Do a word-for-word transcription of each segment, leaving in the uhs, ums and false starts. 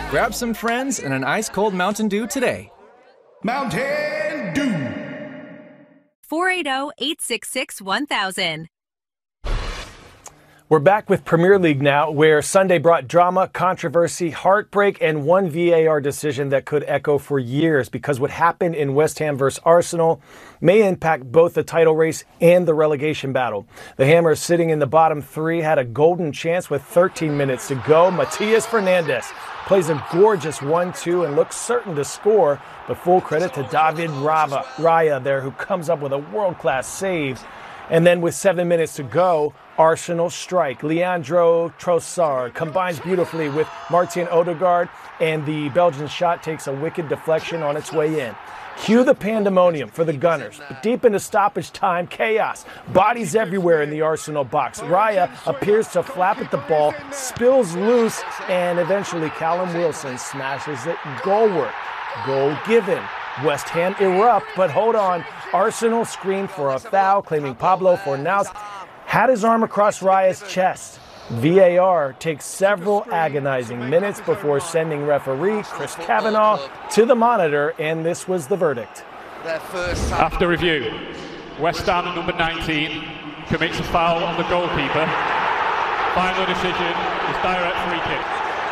Grab some friends and an ice-cold Mountain Dew today. Mountain Dew. four eight zero, eight six six, one thousand. We're back with Premier League now, where Sunday brought drama, controversy, heartbreak, and one V A R decision that could echo for years, because what happened in West Ham versus Arsenal may impact both the title race and the relegation battle. The Hammers, sitting in the bottom three, had a golden chance with thirteen minutes to go. Matias Fernandes plays a gorgeous one two and looks certain to score, but full credit to David Rava, Raya there, who comes up with a world-class save. And then with seven minutes to go, Arsenal strike. Leandro Trossard combines beautifully with Martin Odegaard, and the Belgian shot takes a wicked deflection on its way in. Cue the pandemonium for the Gunners. But deep into stoppage time, chaos. Bodies everywhere in the Arsenal box. Raya appears to flap at the ball, spills loose, and eventually Callum Wilson smashes it goalward. Goal given. West Ham erupt, but hold on. Arsenal screamed for a foul, claiming Pablo Fornals had his arm across Raya's chest. V A R takes several agonizing minutes before sending referee Chris Kavanagh to the monitor, and this was the verdict. After review, West Ham number nineteen commits a foul on the goalkeeper. Final decision is direct free kick.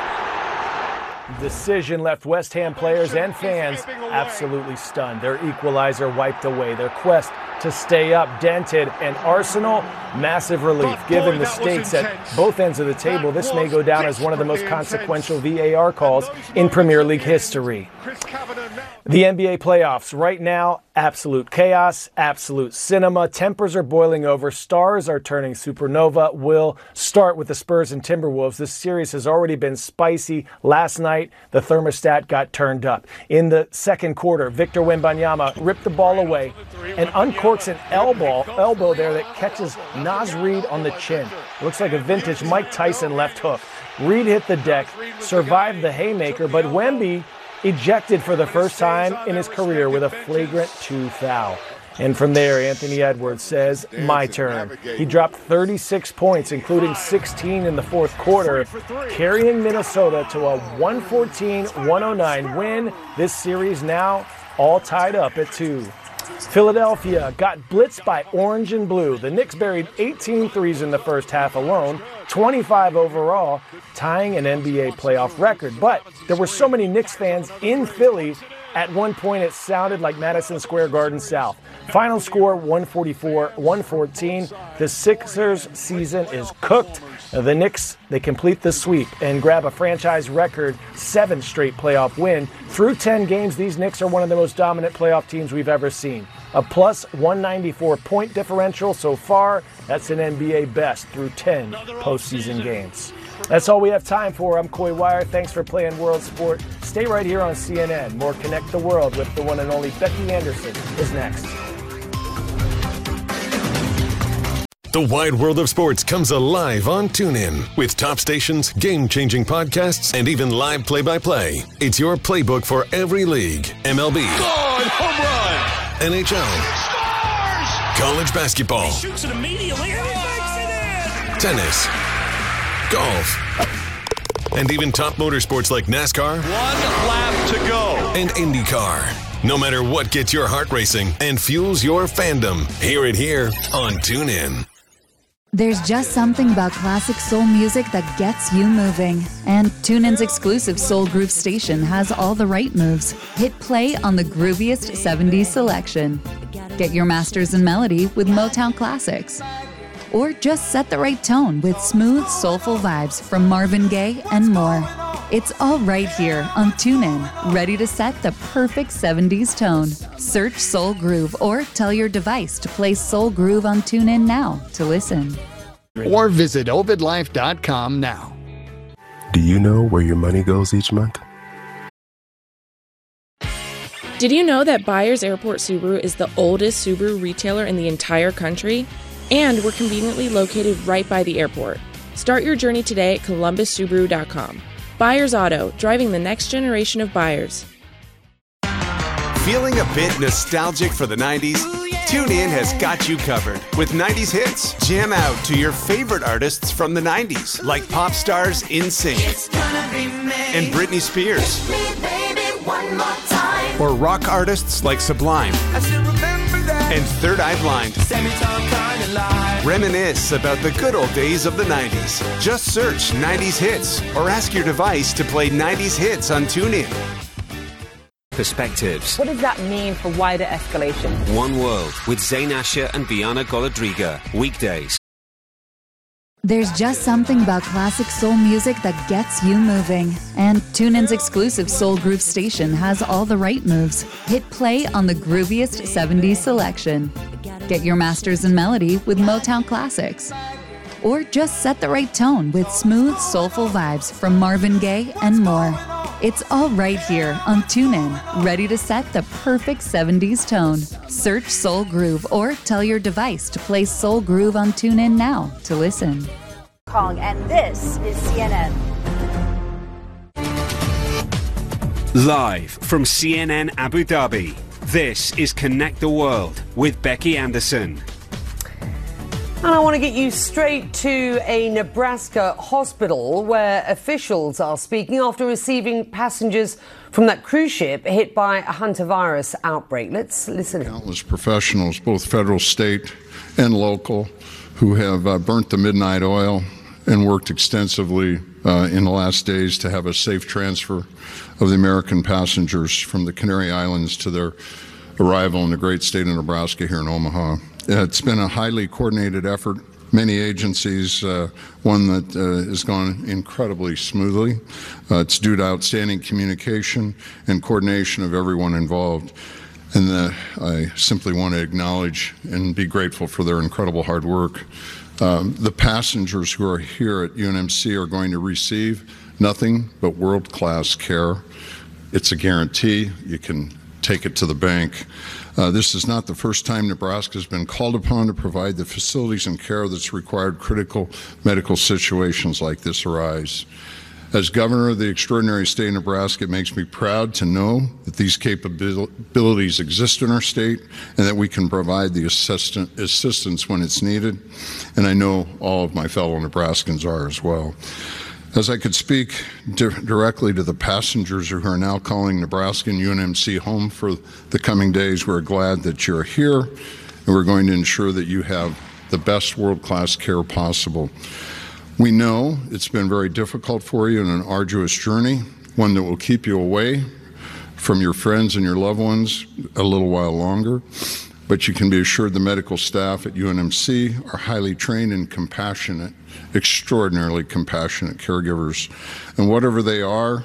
Decision left West Ham players and fans absolutely stunned. Their equalizer wiped away. Their quest to stay up dented, and Arsenal, massive relief. Given the stakes at both ends of the table, this may go down as one of the most consequential V A R calls in Premier League history. The N B A playoffs right now, absolute chaos, absolute cinema. Tempers are boiling over. Stars are turning supernova. We'll start with the Spurs and Timberwolves. This series has already been spicy. Last night, the thermostat got turned up. In the second quarter, Victor Wembanyama ripped the ball away and uncorks an elbow, elbow there that catches Naz Reid on the chin. Looks like a vintage Mike Tyson left hook. Reid hit the deck, survived the haymaker, but Wemby ejected for the first time in his career with a flagrant two foul. And from there, Anthony Edwards says, my turn. He dropped thirty-six points, including sixteen in the fourth quarter, carrying Minnesota to a one fourteen one oh nine win. This series now all tied up at two. Philadelphia got blitzed by orange and blue. The Knicks buried eighteen threes in the first half alone, twenty-five overall, tying an N B A playoff record. But there were so many Knicks fans in Philly, at one point it sounded like Madison Square Garden South. Final score one forty-four one fourteen. The Sixers' season is cooked. The Knicks, they complete the sweep and grab a franchise record seven straight playoff win. Through ten games, these Knicks are one of the most dominant playoff teams we've ever seen. A plus one ninety-four point differential so far. That's an N B A best through ten postseason games. That's all we have time for. I'm Coy Wire. Thanks for playing World Sport. Stay right here on C N N. More Connect the World with the one and only Becky Anderson is next. The wide world of sports comes alive on TuneIn with top stations, game-changing podcasts, and even live play-by-play. It's your playbook for every league. M L B. God, home run! N H L. Scores! College basketball. He shoots it immediately and he makes it in! Tennis. Golf. And even top motorsports like NASCAR. One lap to go. And IndyCar. No matter what gets your heart racing and fuels your fandom, hear it here on TuneIn. There's just something about classic soul music that gets you moving. And TuneIn's exclusive Soul Groove station has all the right moves. Hit play on the grooviest seventies selection. Get your masters in melody with Motown classics. Or just set the right tone with smooth, soulful vibes from Marvin Gaye and more. It's all right here on TuneIn, ready to set the perfect seventies tone. Search Soul Groove or tell your device to play Soul Groove on TuneIn now to listen. Or visit ovid life dot com now. Do you know where your money goes each month? Did you know that Byers Airport Subaru is the oldest Subaru retailer in the entire country? And we're conveniently located right by the airport. Start your journey today at columbus subaru dot com. Byers Auto, driving the next generation of buyers. Feeling a bit nostalgic for the nineties? TuneIn has got you covered with nineties hits. Jam out to your favorite artists from the nineties, like pop stars NSYNC and Britney Spears. Or rock artists like Sublime and Third Eye Blind. Reminisce about the good old days of the nineties. Just search nineties hits or ask your device to play nineties hits on TuneIn. Perspectives. What does that mean for wider escalation? One World with Zain Asher and Biana Golodriga. Weekdays. There's just something about classic soul music that gets you moving. And TuneIn's exclusive Soul Groove station has all the right moves. Hit play on the grooviest seventies selection. Get your masters in melody with Motown classics. Or just set the right tone with smooth, soulful vibes from Marvin Gaye and more. It's all right here on TuneIn, ready to set the perfect seventies tone. Search Soul Groove or tell your device to play Soul Groove on TuneIn now to listen. Kong, and this is C N N. Live from C N N Abu Dhabi, this is Connect the World with Becky Anderson. And I want to get you straight to a Nebraska hospital where officials are speaking after receiving passengers from that cruise ship hit by a hantavirus outbreak. Let's listen. Countless professionals, both federal, state, and local, who have uh, burnt the midnight oil and worked extensively uh, in the last days to have a safe transfer of the American passengers from the Canary Islands to their arrival in the great state of Nebraska here in Omaha. It's been a highly coordinated effort. Many agencies, uh, one that uh, has gone incredibly smoothly. Uh, it's due to outstanding communication and coordination of everyone involved. And uh, I simply want to acknowledge and be grateful for their incredible hard work. Um, the passengers who are here at U N M C are going to receive nothing but world-class care. It's a guarantee. You can take it to the bank. Uh, this is not the first time Nebraska has been called upon to provide the facilities and care that's required critical medical situations like this arise. As governor of the extraordinary state of Nebraska, it makes me proud to know that these capabilities exist in our state and that we can provide the assistant, assistance when it's needed. And I know all of my fellow Nebraskans are as well. As I could speak di- directly to the passengers who are now calling Nebraska and U N M C home for the coming days, we're glad that you're here, and we're going to ensure that you have the best world-class care possible. We know it's been very difficult for you and an arduous journey, one that will keep you away from your friends and your loved ones a little while longer. But you can be assured the medical staff at U N M C are highly trained and compassionate, extraordinarily compassionate caregivers. And whatever they are,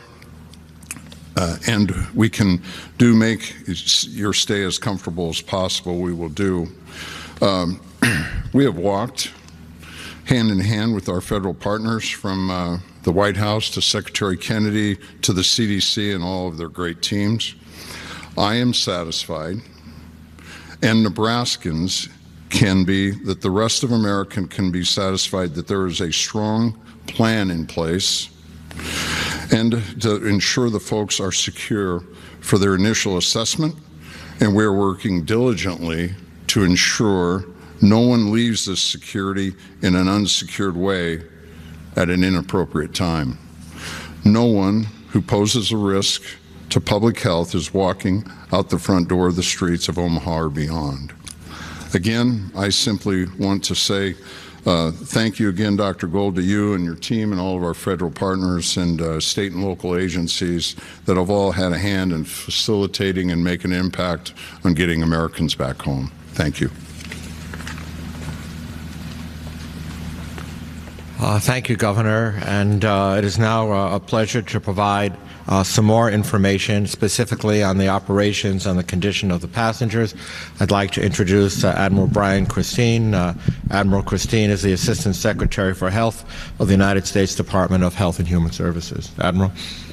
uh, and we can do make your stay as comfortable as possible, we will do. Um, we have walked hand in hand with our federal partners from uh, the White House to Secretary Kennedy to the C D C and all of their great teams. I am satisfied, and Nebraskans can be, that the rest of America can be satisfied that there is a strong plan in place and to ensure the folks are secure for their initial assessment, and we're working diligently to ensure no one leaves this security in an unsecured way at an inappropriate time. No one who poses a risk to public health is walking out the front door of the streets of Omaha or beyond. Again, I simply want to say uh, thank you again, Doctor Gold, to you and your team and all of our federal partners and uh, state and local agencies that have all had a hand in facilitating and making an impact on getting Americans back home. Thank you. Uh, thank you, Governor. And uh, it is now uh, a pleasure to provide uh, some more information specifically on the operations and the condition of the passengers. I'd like to introduce uh, Admiral Brian Christine. Uh, Admiral Christine is the Assistant Secretary for Health of the United States Department of Health and Human Services. Admiral.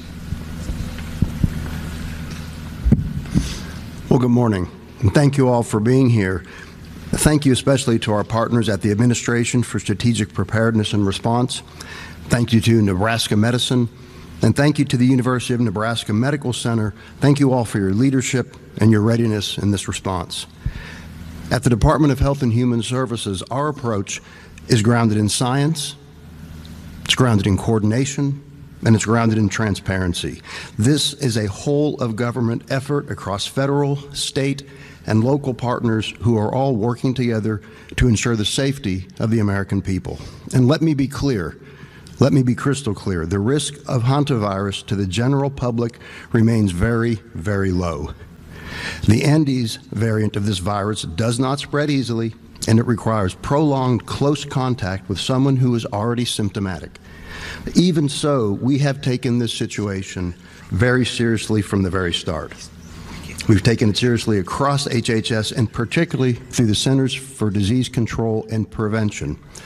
Well, good morning, and thank you all for being here. Thank you especially to our partners at the Administration for Strategic Preparedness and Response. Thank you to Nebraska Medicine, And thank you to the University of Nebraska Medical Center. Thank you all for your leadership and your readiness in this response. At the Department of Health and Human Services, our approach is grounded in science, it's grounded in coordination, and it's grounded in transparency. This is a whole of government effort across federal, state, and local partners who are all working together to ensure the safety of the American people. And let me be clear, let me be crystal clear, the risk of hantavirus to the general public remains very, very low. The Andes variant of this virus does not spread easily, and it requires prolonged close contact with someone who is already symptomatic. Even so, we have taken this situation very seriously from the very start. We've taken it seriously across H H S and particularly through the Centers for Disease Control and Prevention.